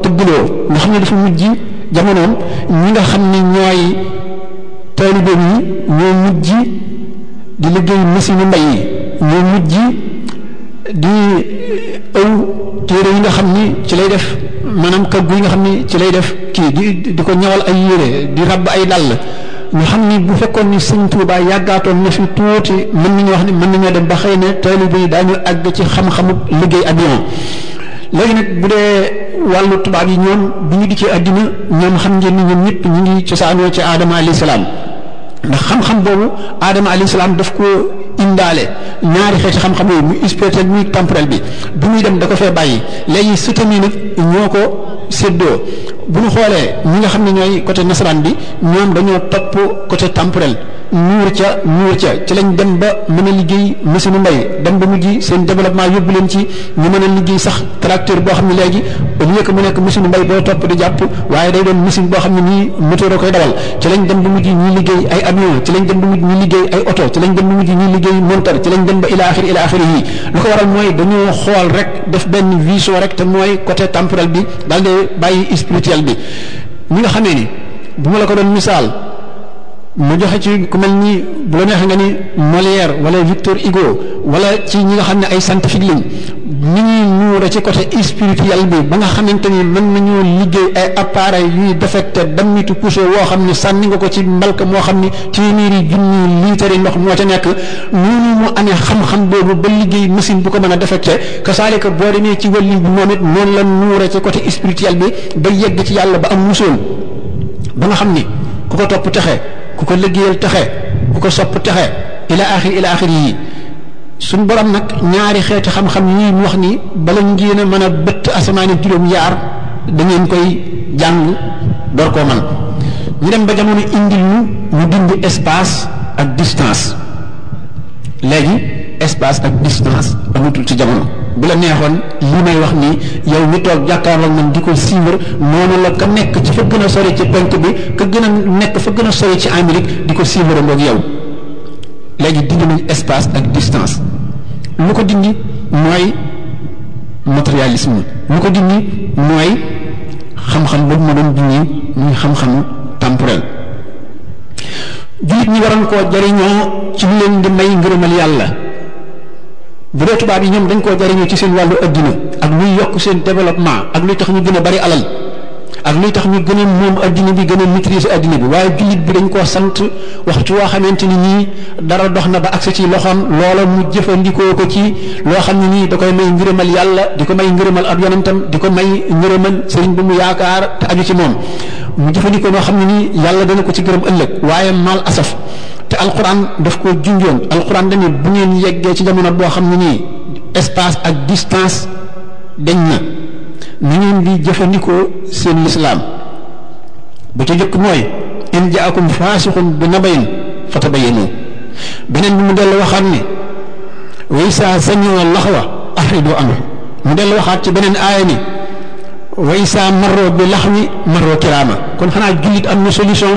tëggloo nga xam ne dafa mujj jamonoom ñi nga xam ne ñooy taalibeem yi ñoo mujj di liggéey machine mbay yi ñoo mujj di ëw téere yi nga xam ni ci lay def maanaam kaggu yi nga xam ni ci lay def kii di ko ñawal ay yére di rabb ay dàll ñu xam ni bu fekkoon ni Sëñ Tuubaa yàggaatoon na fi tuuti mën nañu wax ni mën nañoo dem ba xëy na taalibe yi daañu àgg ci xam-xamu liggéey avion léegi nag bu dee wàllu tubaab yi ñoom bu ñu dikkee àddina ñoom xam ngeen ni ñoom ñëpp ñu ngi cosaanoo ci aadama alayhi salaam ndax xam-xam boobu aadama alayhi salaam daf ko indaale ñaari xeeti xam-xam yooyu muy spirituel muy temporel bi bu muy dem da ko fee bàyyi léegi sëtam yi nag ñoo ko séddoo bu ñu xoolee ñi nga xam ne ñooy côté nasaraan bi ñoom dañoo topp côté temporel nuur ca ci lañ dem ba mën a liggéey machine mbay dem ba mujj seen développement yóbbu leen ci ñu mën a liggéey sax tracteur boo xam ne léegi au lieu que mu nekk machine mbay boo topp di jàpp waaye day doon machine boo xam ne nii moteur a koy dawal ci lañ dem ba mujj ñuy liggéey ay avion ci lañ dem ba mujj ñuy liggéey ay oto ci lañ dem ba mujj ñuy liggéey monteur ci lañ dem ba ila axiri yi lu ko waral mooy dañoo xool rek def benn vision rek te mooy côté temporel bi daal di bàyyi spirituel bi ñi nga xamee ni bu ma la ko doon misaal mu joxe ci ku mel ni bu la neexee nga ni Molière wala Victor Hugo wala ci ñi nga xam ne ay scientifique lañ ni ñuy nuure ci côté spirituel bi ba nga xamante ni mën nañoo liggéey ay appareil yuy défecté dammitu poussé woo xam ni sànni nga ko ci mbalka moo xam ni téeméeri junni liitari ndox moo ca nekk noonu mu amee xam-xam boobu ba liggéey machine bu ko mën a défecté kasaalika boo demee ci wàllu bi moom it noonu la nuure ci côté spirituel bi ba yegg ci yàlla ba am musoon ba nga xam ni ku ko topp texe ku ko liggéeyal texe ku ko sopp texe ila axir yi suñ borom nag ñaari xeeti xam-xam yi mu wax ni bala ngeen a mën a bëtt asamaani juróom-yaar da ngeen koy jàng door koo man ñu dem ba jamono indil ñu dindi espace ak distance léegi espace ak distance amatul ci jamono bu la neexoon li may wax nii yow mi toog jàkkaarloo man di ko suivre noonu la ka nekk ci fa gën a sori ci penk bi ka gën a nekk fa gën a sori ci Amérique di ko suivre mboog yow léegi dindi nañ espace ak distance lu ko dindi mooy matérialisme lu ko dindi mooy xam-xam boobu ma doon dindi muy xam-xamu temporel jullit ñi waroon koo jariñoo ci lu leen di may ngërëmal yàlla bu dee tubaab yi ñoom dañ koo jariñoo ci seen wàllu adduna ak luy yokk seen développement ak luy tax ñu gën a bari alal ak luy tax ñu gën a moom adduna bi gën a maîtriser adduna bi waaye jullit bi dañ koo sant waxtu woo xamante ni nii dara dox na ba agsi ci loxoom loola mu jëfandikoo ko ci loo xam ne nii da koy may ngërëmal yàlla di ko may ngërëmal ab yonentam di ko may ngërëmal sëriñ bu mu yaakaar te aju ci moom mu jëfandikoo noo xam ne nii yàlla dana ko ci gërëm ëllëg waaye mal asaf te alquran daf ko junjoon alquran dañu bu ngeen yeggee ci jamono boo xam ne nii espace ak distance dañ na ni ngeen di jëfandikoo seen lislaam bu ca jëkk mooy in jaakum faasixun bi nabayin fatabayyanu beneen bi mu dellu waxaat ne wa isaa sami'u laxwa afridu anhu mu dellu waxaat ci beneen aaya ni wa isaa marro bi laxwi marro kiraama kon xanaa jullit am na solution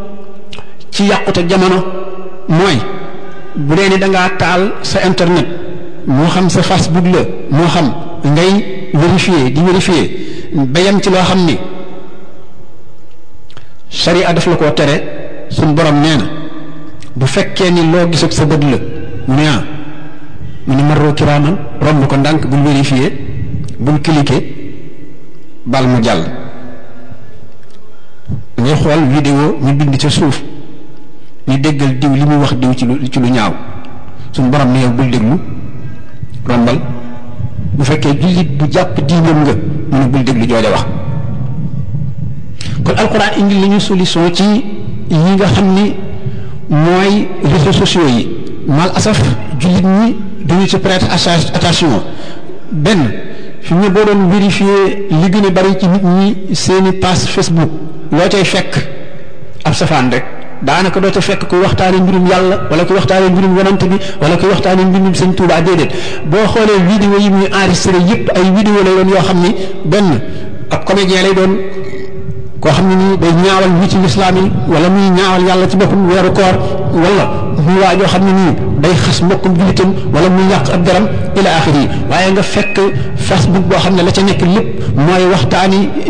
ci yàqute jamono mooy bu dee ni dangaa taal sa internet moo xam sa Facebook la moo xam ngay vérifier ba yem ci loo xam ni sharia daf la koo tere suñ borom nee na bu fekkee ni loo gis ak sa bët la mu ne marro kiraaman romb ko ndànk bul vérifier bul cliquer bal mu jàll ngay xool vidéo ñu bind ca suuf ñu déggal diw li muy wax diw ci lu ñaaw suñ borom ne yow bul déglu rombal bu fekkee jullit bu jàpp diinam nga mu ne bul déglu jooja wax kon alquran indi la ñu solution ci yi nga xam ni mooy réseaux sociaux yi mal asaf jullit ñi duñu ci prêter attention benn fi mu ne boo doon vérifier li gën a bari ci nit ñi seeni page Facebook loo cay fekk ab safaan rek daanaka doo ca fekk kuy waxtaane mbirum yàlla wala kuy waxtaane mbirum yonante bi wala kuy waxtaane mbirum sëñ Tuubaa déedéet boo xoolee vidéo yi muy enregistré yépp ay vidéo lay doon yoo xam ni benn ab comédien lay doon koo xam ne nii day ñaawal wi ci lislaam yi wala muy ñaawal yàlla ci boppam weeru koor wala muy waajoo xam ne nii day xas mbokkum jullitam wala muy yàq ab daram ila axiri yi waaye nga fekk Facebook boo xam ne la ca nekk lépp mooy waxtaani